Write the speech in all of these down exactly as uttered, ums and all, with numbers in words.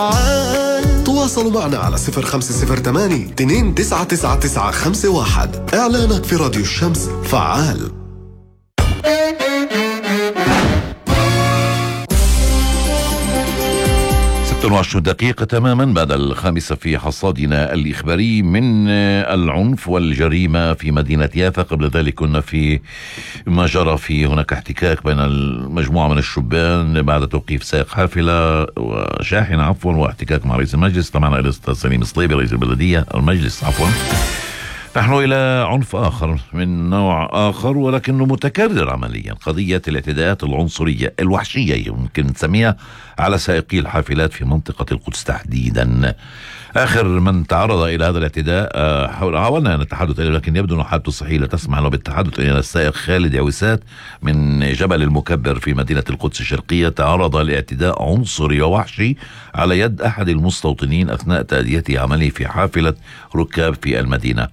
تواصلوا معنا على صفر خمسة صفر ثمانية اثنين تسعة تسعة تسعة خمسة واحد. إعلانك في راديو الشمس فعال. ستة وعشرين دقيقة تماما بعد الخامسة في حصادنا الإخباري من العنف والجريمة في مدينة يافا. قبل ذلك كنا في ما جرى في هناك احتكاك بين المجموعة من الشبان بعد توقيف سائق حافلة وشاحنة عفوا واحتكاك مع رئيس المجلس. طبعا الأستاذ سليم الصليبي رئيس البلدية المجلس عفوا. نحن إلى عنف آخر من نوع آخر ولكنه متكرر عمليا، قضية الاعتداءات العنصرية الوحشية يمكن نسميها على سائقي الحافلات في منطقة القدس تحديدا. آخر من تعرض إلى هذا الاعتداء حاولنا أن نتحدث إليه لكن يبدو أن حالته الصحية لا تسمح له بالتحدث إلى السائق خالد عويسات من جبل المكبر في مدينة القدس الشرقية. تعرض لاعتداء عنصري ووحشي على يد أحد المستوطنين أثناء تأديته عمله في حافلة ركاب في المدينة.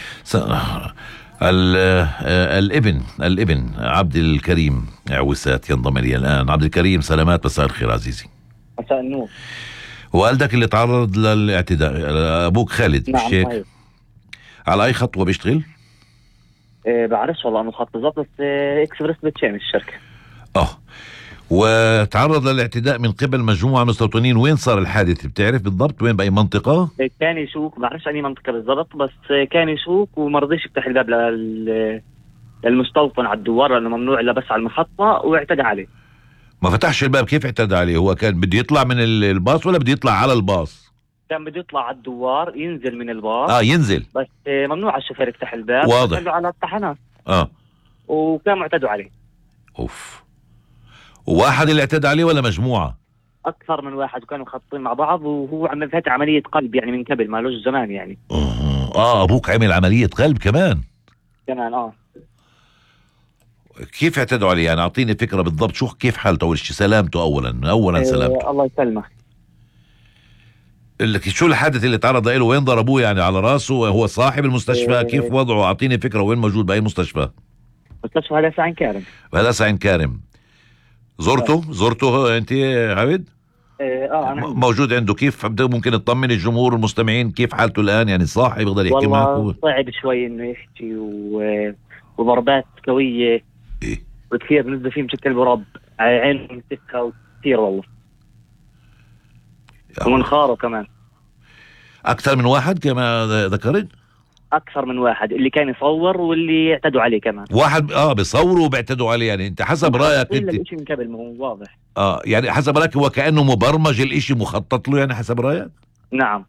الابن الابن عبد الكريم عويسات ينضم لي الآن. عبد الكريم سلامات، مساء الخير عزيزي. مساء النور. والدك اللي تعرض للاعتداء ابوك خالد نعم مش هيك؟ على اي خط هو بيشتغل؟ إيه بعرفش والله انه خط بالضبط، بس إيه اكسبرس بتشين الشركه. اه وتعرض للاعتداء من قبل مجموعه مستوطنين. وين صار الحادث بتعرف بالضبط؟ وين باي منطقه؟ إيه كان يسوق، ما بعرفش اي منطقه بالضبط، بس إيه كان يسوق وما رضيش يفتح الباب لل... للمستوطن على الدوار لانه ممنوع الا بس على المحطه، واعتدى عليه. ما فتحش الباب، كيف اعتدى عليه؟ هو كان بده يطلع من الباص ولا بده يطلع على الباص؟ كان بده يطلع على الدوار ينزل من الباص. اه ينزل، بس إيه ممنوع على الشوفير يفتح الباب. واضح. له على الطحنات. اه وكان معتدوا عليه. اوف. وواحد اللي اعتدى عليه ولا مجموعه؟ اكثر من واحد وكانوا خاطين مع بعض، وهو عم فاتح عمليه قلب يعني من قبل، ما لوش زمان يعني. اه اه ابوك عمل عمليه قلب كمان؟ كمان اه. كيف اعتدوا عليه؟ يعني اعطيني فكره بالضبط شو كيف حالته اول شيء، سلامته اولا اولا إيه سلامته. الله يسلمك. لك شو الحادث اللي تعرض له؟ وين ضربوه يعني على راسه؟ هو صاحب المستشفى؟ إيه كيف وضعه؟ اعطيني فكره وين موجود باي مستشفى؟ مستشفى هداسة عين كارم. هداسة عين كارم. زرته زرته انت عبد؟ إيه اه انا موجود عنده. كيف ممكن تطمن الجمهور والمستمعين كيف حالته الان؟ يعني صاحي بيقدر يحكي معك؟ والله صعب شوي انه يحكي و... وضربات قويه. ايه وكثير بالنسبه فيه مشكل برب عينه مسكها وكثير والله. ومنخاره كمان. اكثر من واحد كما ذكرت؟ اكثر من واحد، اللي كان يصور واللي اعتدوا عليه كمان. واحد اه بيصوروا وبيعتدوا عليه. يعني انت حسب رايك انت الشيء من قبل، ما هو واضح. اه يعني حسب رايك هو كانه مبرمج الاشي، مخطط له يعني حسب رايك؟ نعم.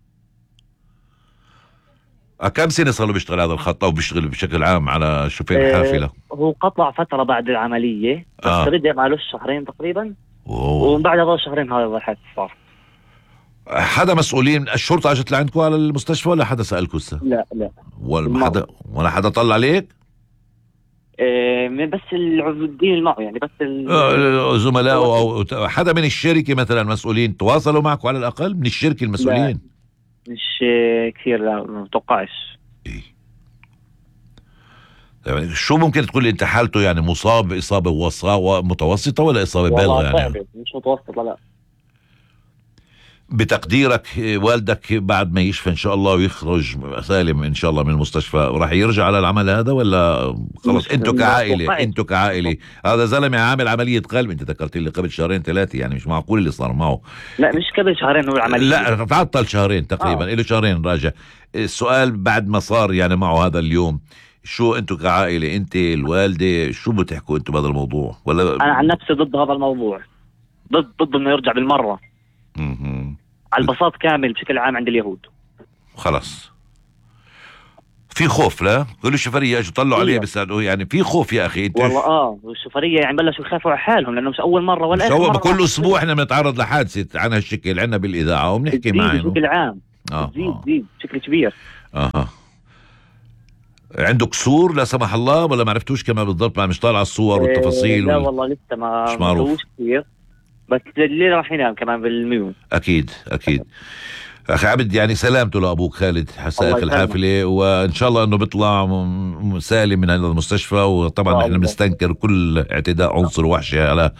آه كم سنه صار له بيشتغل هذا الخط او بيشتغل بشكل عام على شوفير الحافله؟ آه هو قطع فتره بعد العمليه بس آه. رجع معلوش شهرين تقريبا. ومن بعد هذول الشهرين هذا الحادث صار. حدا مسؤولين الشرطه اجت لعندكم على المستشفى ولا حدا سالكم هسه؟ لا لا ولا حدا ولا حدا طلع عليك؟ إيه بس العبودين معه يعني، بس زملاء او حدا من الشركه مثلا مسؤولين تواصلوا معكم على الاقل من الشركه المسؤولين؟ لا مش كثير، لا ما بتوقعش. ايه يعني شو ممكن تقول لي انت حالته؟ يعني مصاب اصابه وصاوه متوسطه ولا اصابه بالغه يعني؟ مش متوسطه لا. بتقديرك والدك بعد ما يشفى ان شاء الله ويخرج سالم ان شاء الله من المستشفى راح يرجع على العمل هذا ولا خلص؟ انتوا كعائله انتوا كعائله هذا زلمه عامل عمليه قلب، انت ذكرت لي قبل شهرين ثلاثه، يعني مش معقول اللي صار معه. لا مش قبل شهرين هو العمليه، لا تعطل شهرين تقريبا. آه. له شهرين راجع. السؤال بعد ما صار يعني معه هذا اليوم، شو انتوا كعائله انت الوالده شو بتحكوا انتوا بهذا الموضوع؟ ولا انا عن نفسي ضد هذا الموضوع، ضد ضد انه يرجع بالمره. اها على البساط كامل بشكل عام عند اليهود. خلاص في خوف، لا كل الشفريه اجوا طلعوا عليه بيساعدوه، يعني في خوف يا اخي انت. والله اه والشفريه يعني بلشوا يخافوا على حالهم لانه مش اول مره ولا اخر مره. كل اسبوع احنا بنتعرض لحادثه عن هالشكل عندنا بالاذاعه وبنحكي معهم بشكل عام. اه بتزيد تزيد بشكل كبير. اها عنده كسور لا سمح الله ولا ما عرفتوش كمان بالضبط؟ مش طالع الصور والتفاصيل؟ لا والله لسه ما مش معروف كثير، بس الليله راح ينام كمان بالميون. اكيد اكيد. اخي عبد يعني سلامته لابوك خالد سائق الحافله، وان شاء الله انه بيطلع سالم من هذا المستشفى. وطبعا احنا بنستنكر كل اعتداء عنصر وحشي على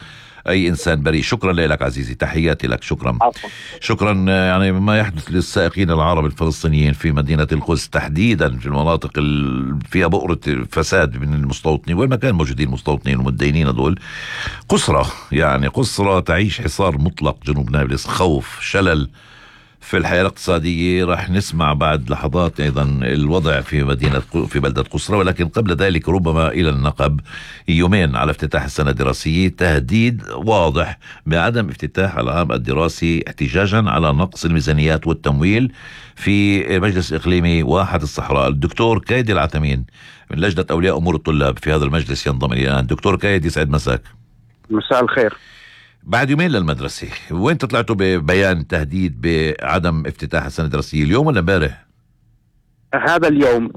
أي إنسان بريء. شكرا لك عزيزي، تحياتي لك. شكرا. عفوا. شكرا. يعني ما يحدث للسائقين العرب الفلسطينيين في مدينة القدس تحديدا في المناطق اللي فيها بؤرة فساد من المستوطنين، وين ما كان موجودين المستوطنين والمدينين دول، قسرة، يعني قسرة تعيش حصار مطلق جنوب نابلس، خوف، شلل في الحياة الاقتصادية. راح نسمع بعد لحظات أيضا الوضع في مدينة في بلدة قسرة، ولكن قبل ذلك ربما إلى النقب يومين على افتتاح السنة الدراسية، تهديد واضح بعدم افتتاح العام الدراسي احتجاجا على نقص الميزانيات والتمويل في مجلس إقليمي واحد الصحراء. الدكتور كايد العتمين من لجنة أولياء أمور الطلاب في هذا المجلس ينضم إلي الآن. دكتور كايد، يسعد مساك. مساء الخير. بعد يومين للمدرسة، وين طلعتوا ببيان تهديد بعدم افتتاح السنة الدراسية، اليوم ولا امبارح؟ هذا اليوم.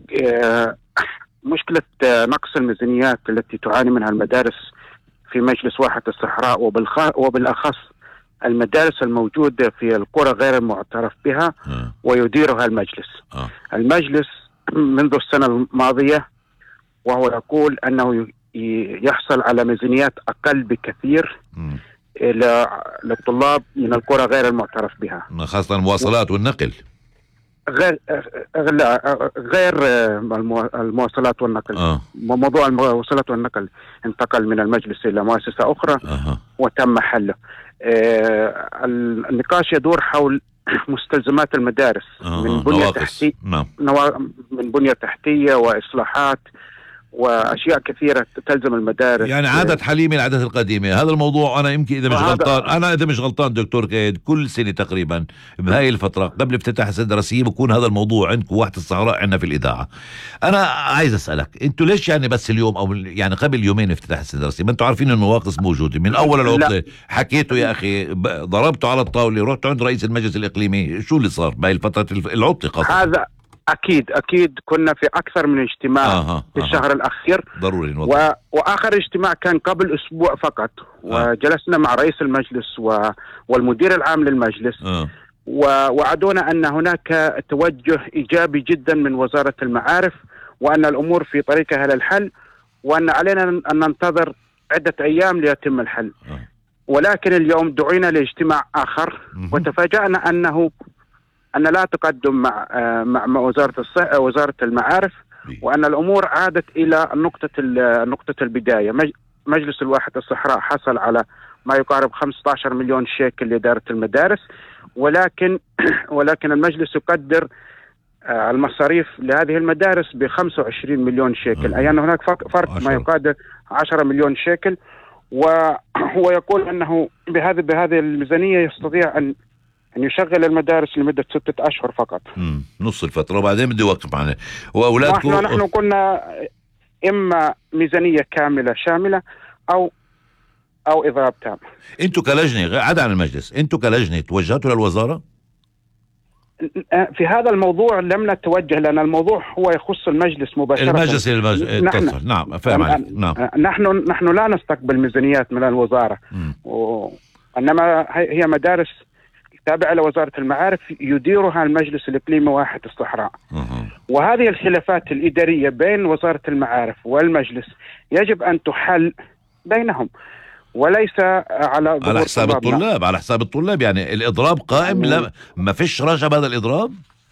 مشكلة نقص الميزانيات التي تعاني منها المدارس في مجلس واحة الصحراء، وبالأخص المدارس الموجودة في القرى غير المعترف بها آه. ويديرها المجلس آه. المجلس منذ السنة الماضية وهو يقول أنه يحصل على ميزانيات أقل بكثير م. للطلاب من القرى غير المعترف بها، خاصة المواصلات والنقل. غير لا غير المواصلات والنقل. آه. موضوع المواصلات والنقل انتقل من المجلس إلى مؤسسة أخرى آه. وتم حله. آه النقاش يدور حول مستلزمات المدارس آه. من بنية تحتية نعم. من بنية تحتية وإصلاحات وأشياء كثيرة تلزم المدارس، يعني عادة حليمة العادات القديمة. هذا الموضوع أنا يمكن إذا مش غلطان أنا إذا مش غلطان دكتور كايد، كل سنة تقريبا بهاي الفترة قبل افتتاح السنة الدراسية بكون هذا الموضوع عندكم واحد الصحراء عندنا في الإذاعة. أنا عايز أسألك أنتوا ليش يعني بس اليوم أو يعني قبل يومين افتتاح السنة الدراسية؟ ما أنتوا عارفين إنه نواقص موجودة من أول العطلة، حكيتوا يا أخي، ضربتوا على الطاولة، رحتوا عند رئيس المجلس الإقليمي، شو اللي صار بهاي الفترة العطلة خاصة؟ هذا أكيد أكيد كنا في أكثر من اجتماع آه في الشهر آه الأخير ضروري و... وآخر اجتماع كان قبل أسبوع فقط آه وجلسنا مع رئيس المجلس و... والمدير العام للمجلس آه ووعدونا أن هناك توجه إيجابي جدا من وزارة المعارف وأن الأمور في طريقها للحل وأن علينا أن ننتظر عدة أيام ليتم الحل آه. ولكن اليوم دعينا لاجتماع آخر وتفاجأنا أنه أن لا تقدم مع مع وزارة الصحة وزارة المعارف وأن الأمور عادت إلى نقطة نقطة البداية. مجلس الواحة الصحراء حصل على ما يقارب خمسة عشر مليون شيكل لإدارة المدارس، ولكن ولكن المجلس يقدر المصاريف لهذه المدارس ب خمسة وعشرين مليون شيكل، أي أن هناك فرق ما يقدر عشرة مليون شيكل. وهو يقول أنه بهذه بهذه الميزانية يستطيع أن أن يشغل المدارس لمدة ستة أشهر فقط. مم. نص الفترة وبعدين بده يوقف عنه. وأولادكم نحن نحن قلنا إما ميزانية كاملة شاملة أو أو إضراب تام. أنتوا كلجنة عدا عن المجلس، أنتوا كلجنة توجهتوا للوزارة؟ في هذا الموضوع لم نتوجه لأن الموضوع هو يخص المجلس مباشرة. المجلس المج... نحن... نعم فاهم عليك. نعم. نحن نحن لا نستقبل ميزانيات من الوزارة و... إنما هي مدارس تابعة لوزارة المعارف يديرها المجلس الإقليمي واحة الصحراء. أه. وهذه الخلافات الإدارية بين وزارة المعارف والمجلس يجب أن تحل بينهم وليس على على حساب الطلاب. على حساب الطلاب يعني الإضراب قائم. يعني لا ما فيش رجع بهذا الإضراب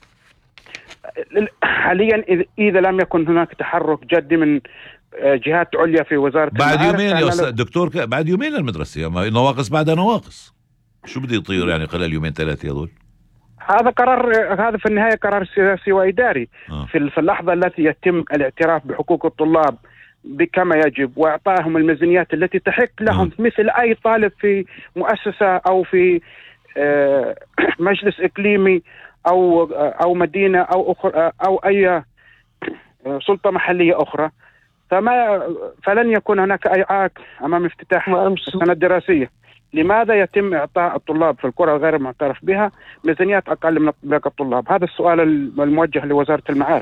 حاليا إذا لم يكن هناك تحرك جدي من جهات عليا في وزارة بعد المعارف. يومين يا أستاذ دكتور ك... بعد يومين المدرسة نواقص بعدها نواقص، شو بده يطير يعني خلال يومين ثلاثة هذول؟ هذا قرار، هذا في النهاية قرار سياسي وإداري. آه. في في اللحظة التي يتم الاعتراف بحقوق الطلاب بكما يجب وإعطائهم الميزانيات التي تحق لهم آه. مثل أي طالب في مؤسسة أو في آه مجلس إقليمي أو آه أو مدينة أو أخرى آه أو أي آه سلطة محلية أخرى، فما فلن يكون هناك أي عائق أمام افتتاح السنة الدراسية. لماذا يتم إعطاء الطلاب في القرى غير المعترف بها ميزانيات أقل من باقي الطلاب؟ هذا السؤال الموجه لوزارة المعارف.